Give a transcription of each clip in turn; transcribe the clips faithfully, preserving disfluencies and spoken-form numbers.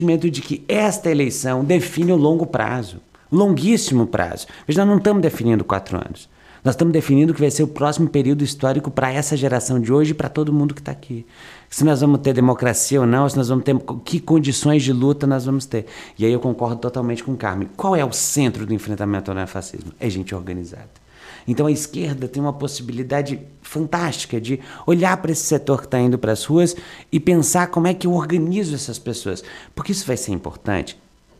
de que esta eleição define o longo prazo, longuíssimo prazo. Mas nós não estamos definindo quatro anos. Nós estamos definindo o que vai ser o próximo período histórico para essa geração de hoje e para todo mundo que está aqui. Se nós vamos ter democracia ou não, se nós vamos ter que condições de luta nós vamos ter. E aí eu concordo totalmente com o Carmen. Qual é o centro do enfrentamento ao neofascismo? É gente organizada. Então a esquerda tem uma possibilidade fantástica de olhar para esse setor que está indo para as ruas e pensar como é que eu organizo essas pessoas. Porque isso vai ser importante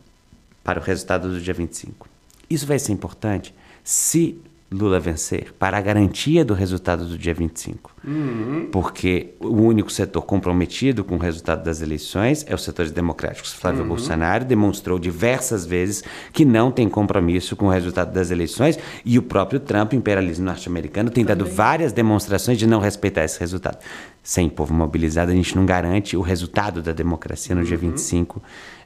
para o resultado do dia vinte e cinco. Isso vai ser importante se Lula vencer, para a garantia do resultado do dia vinte e cinco. Uhum. Porque o único setor comprometido com o resultado das eleições é os setores democráticos. Flávio uhum. Bolsonaro demonstrou diversas vezes que não tem compromisso com o resultado das eleições e o próprio Trump, imperialismo norte-americano, tem Também. dado várias demonstrações de não respeitar esse resultado. Sem povo mobilizado, a gente não garante o resultado da democracia no uhum. dia vinte e cinco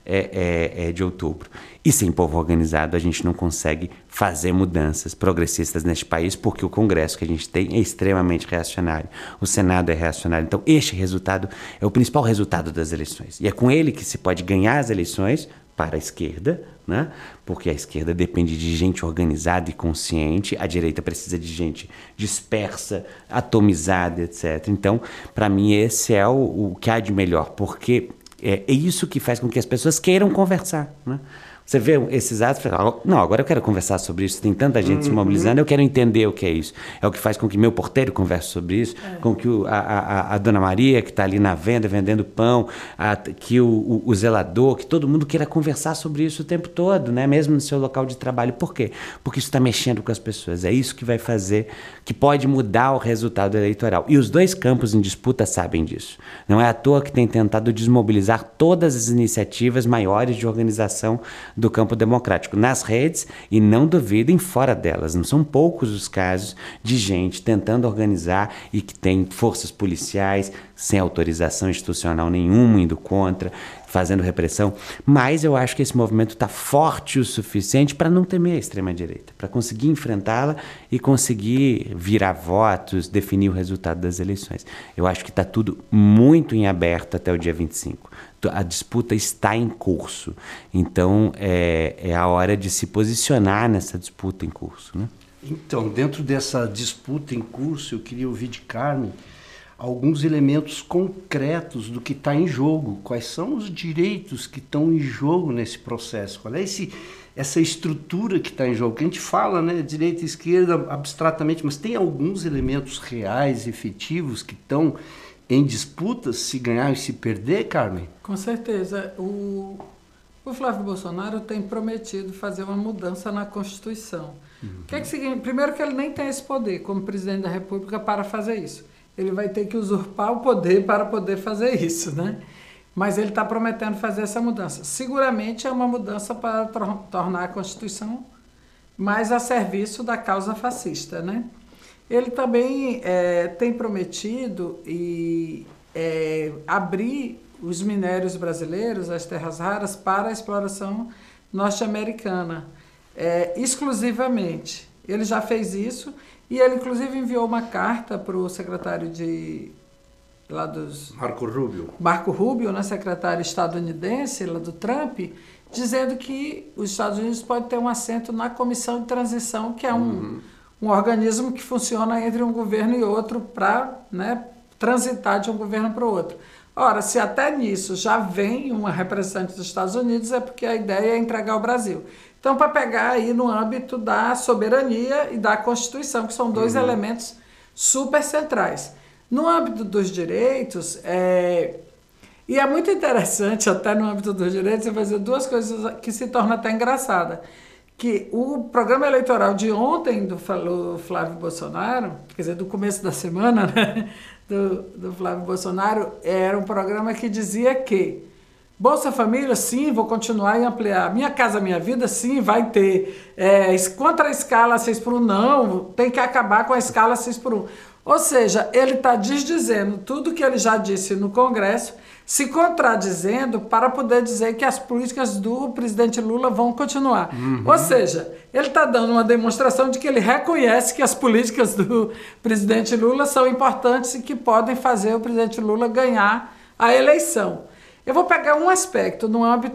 é, é, é de outubro. E sem povo organizado, a gente não consegue fazer mudanças progressistas neste país, porque o Congresso que a gente tem é extremamente reacionário. O Senado é reacionário. Então, este resultado é o principal resultado das eleições. E é com ele que se pode ganhar as eleições para a esquerda, né? Porque a esquerda depende de gente organizada e consciente, a direita precisa de gente dispersa, atomizada, etcétera. Então, para mim, esse é o, o que há de melhor, porque é, é isso que faz com que as pessoas queiram conversar, né? Você vê esses atos e fala, não, agora eu quero conversar sobre isso, tem tanta gente uhum. se mobilizando, eu quero entender o que é isso. É o que faz com que meu porteiro converse sobre isso, é. com que o, a, a, a dona Maria, que está ali na venda, vendendo pão, a, que o, o, o zelador, que todo mundo queira conversar sobre isso o tempo todo, né? Mesmo no seu local de trabalho. Por quê? Porque isso está mexendo com as pessoas. É isso que vai fazer, que pode mudar o resultado eleitoral. E os dois campos em disputa sabem disso. Não é à toa que tem tentado desmobilizar todas as iniciativas maiores de organização do campo democrático, nas redes, e não duvidem fora delas. Não são poucos os casos de gente tentando organizar e que tem forças policiais sem autorização institucional nenhuma indo contra, fazendo repressão. Mas eu acho que esse movimento está forte o suficiente para não temer a extrema-direita, para conseguir enfrentá-la e conseguir virar votos, definir o resultado das eleições. Eu acho que está tudo muito em aberto até o dia vinte e cinco. A disputa está em curso. Então, é, é a hora de se posicionar nessa disputa em curso, né? Então, dentro dessa disputa em curso, eu queria ouvir de Carmen alguns elementos concretos do que está em jogo. Quais são os direitos que estão em jogo nesse processo? Qual é esse, essa estrutura que está em jogo? Que a gente fala, né, direita e esquerda abstratamente, mas tem alguns elementos reais, efetivos, que estão em disputas, se ganhar e se perder, Carmen? Com certeza. O, o Flávio Bolsonaro tem prometido fazer uma mudança na Constituição. Uhum. Que é que significa? Primeiro que ele nem tem esse poder como presidente da República para fazer isso. Ele vai ter que usurpar o poder para poder fazer isso, né? Mas ele está prometendo fazer essa mudança. Seguramente é uma mudança para tornar a Constituição mais a serviço da causa fascista, né? Ele também é, tem prometido e, é, abrir os minérios brasileiros, as terras raras, para a exploração norte-americana, é, exclusivamente. Ele já fez isso e ele, inclusive, enviou uma carta para o secretário de... lá dos... Marco Rubio. Marco Rubio, né, secretário estadunidense, lá do Trump, dizendo que os Estados Unidos podem ter um assento na Comissão de Transição, que é um... Uhum. um organismo que funciona entre um governo e outro para, né, transitar de um governo para o outro. Ora, se até nisso já vem uma representante dos Estados Unidos, é porque a ideia é entregar o Brasil. Então, para pegar aí no âmbito da soberania e da Constituição, que são dois uhum. elementos super centrais. No âmbito dos direitos, é... e é muito interessante, até no âmbito dos direitos, você fazer duas coisas que se tornam até engraçadas. Que o programa eleitoral de ontem do Flávio Bolsonaro, quer dizer, do começo da semana, né, do, do Flávio Bolsonaro, era um programa que dizia que Bolsa Família, sim, vou continuar e ampliar. Minha Casa Minha Vida, sim, vai ter. É, contra a escala seis por um, não, tem que acabar com a escala seis por um. Ou seja, ele está desdizendo tudo que ele já disse no Congresso, se contradizendo para poder dizer que as políticas do presidente Lula vão continuar. Uhum. Ou seja, ele está dando uma demonstração de que ele reconhece que as políticas do presidente Lula são importantes e que podem fazer o presidente Lula ganhar a eleição. Eu vou pegar um aspecto no âmbito